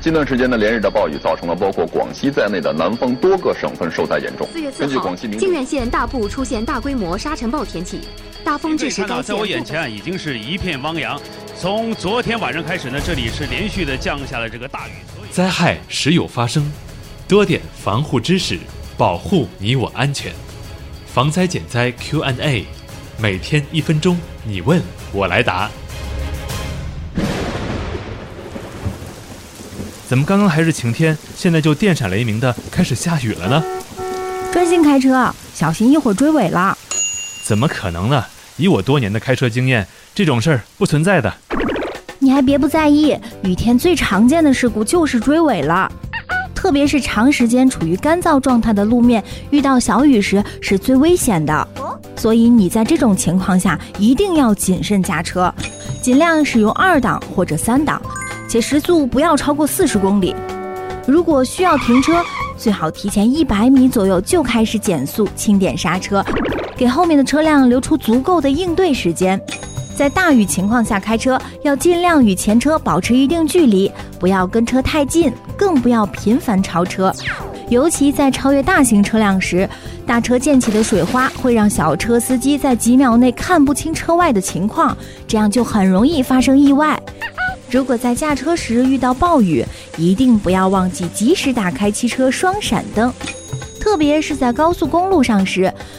近段时间的连日的暴雨，造成了包括广西在内的南方多个省份受灾严重。 4月4号，靖远县大部出现大规模沙尘暴天气，大风致使该县。 在我眼前已经是一片汪洋。从昨天晚上开始呢，这里是连续的降下了这个大雨。 灾害时有发生，多点防护知识，保护你我安全。防灾减灾 Q&A， 每天1分钟，你问我来答。 怎么刚刚还是晴天，现在就电闪雷鸣的开始下雨了呢？ 专心开车，小心一会儿追尾了。 怎么可能呢？以我多年的开车经验，这种事儿不存在的。 你还别不在意，雨天最常见的事故就是追尾了，特别是长时间处于干燥状态的路面，遇到小雨时是最危险的。所以你在这种情况下一定要谨慎驾车，尽量使用2档或者3档，且时速不要超过40公里。如果需要停车，最好提前100米左右就开始减速，轻点刹车，给后面的车辆留出足够的应对时间。在大雨情况下开车，要尽量与前车保持一定距离，不要跟车太近，更不要频繁超车。尤其在超越大型车辆时，大车溅起的水花会让小车司机在几秒内看不清车外的情况，这样就很容易发生意外。如果在驾车时遇到暴雨，一定不要忘记及时打开汽车双闪灯，特别是在高速公路上时，